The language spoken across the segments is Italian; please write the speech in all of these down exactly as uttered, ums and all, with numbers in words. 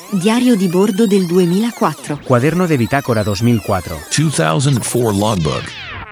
Diario di bordo del duemilaquattro. Cuaderno de bitácora dos mil cuatro. duemilaquattro Logbook.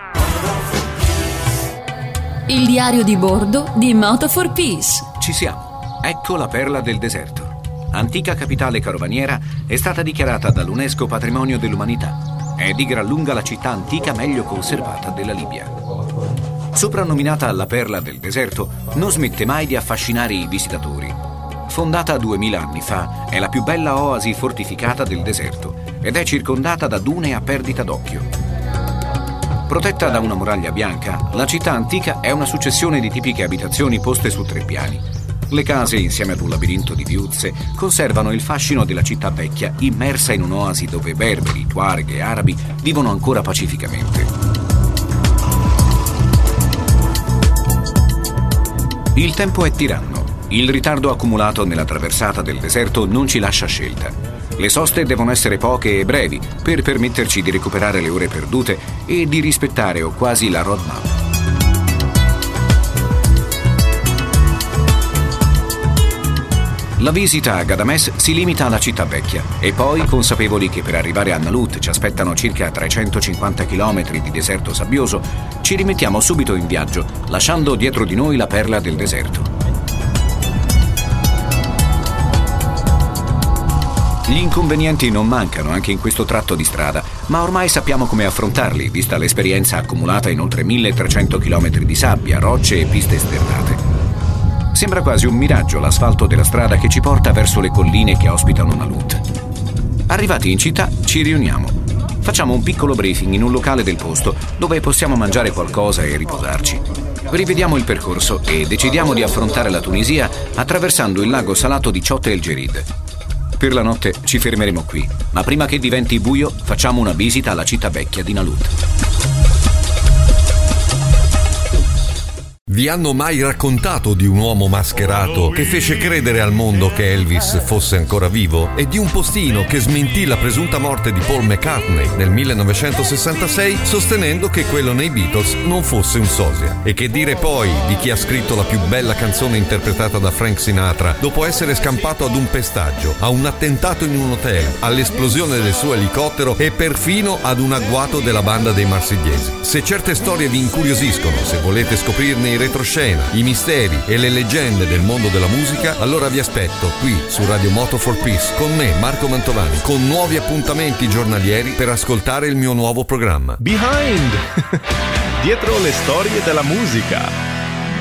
Il diario di bordo di Moto for Peace. Ci siamo. Ecco la perla del deserto. Antica capitale carovaniera, è stata dichiarata dall'UNESCO Patrimonio dell'Umanità. È di gran lunga la città antica meglio conservata della Libia. Soprannominata la perla del deserto, non smette mai di affascinare i visitatori. Fondata duemila anni fa, è la più bella oasi fortificata del deserto ed è circondata da dune a perdita d'occhio. Protetta da una muraglia bianca, la città antica è una successione di tipiche abitazioni poste su tre piani. Le case, insieme ad un labirinto di viuzze, conservano il fascino della città vecchia, immersa in un'oasi dove berberi, tuareg e arabi vivono ancora pacificamente. Il tempo è tiranno. Il ritardo accumulato nella traversata del deserto non ci lascia scelta. Le soste devono essere poche e brevi per permetterci di recuperare le ore perdute e di rispettare o quasi la roadmap. La visita a Ghadames si limita alla città vecchia e poi, consapevoli che per arrivare a Nalut ci aspettano circa trecentocinquanta chilometri di deserto sabbioso, ci rimettiamo subito in viaggio, lasciando dietro di noi la perla del deserto. Gli inconvenienti non mancano anche in questo tratto di strada, ma ormai sappiamo come affrontarli, vista l'esperienza accumulata in oltre milletrecento chilometri di sabbia, rocce e piste sterrate. Sembra quasi un miraggio l'asfalto della strada che ci porta verso le colline che ospitano Nalut. Arrivati in città, ci riuniamo. Facciamo un piccolo briefing in un locale del posto, dove possiamo mangiare qualcosa e riposarci. Rivediamo il percorso e decidiamo di affrontare la Tunisia attraversando il lago salato di Chott el Djerid. Per la notte ci fermeremo qui, ma prima che diventi buio facciamo una visita alla città vecchia di Nalut. Vi hanno mai raccontato di un uomo mascherato che fece credere al mondo che Elvis fosse ancora vivo e di un postino che smentì la presunta morte di Paul McCartney nel millenovecentosessantasei sostenendo che quello nei Beatles non fosse un sosia? E che dire poi di chi ha scritto la più bella canzone interpretata da Frank Sinatra dopo essere scampato ad un pestaggio, a un attentato in un hotel, all'esplosione del suo elicottero e perfino ad un agguato della banda dei marsigliesi? Se certe storie vi incuriosiscono, se volete scoprirne i retroscena, i misteri e le leggende del mondo della musica, allora vi aspetto qui su Radio Moto for Peace con me, Marco Mantovani, con nuovi appuntamenti giornalieri per ascoltare il mio nuovo programma Behind! Dietro le storie della musica.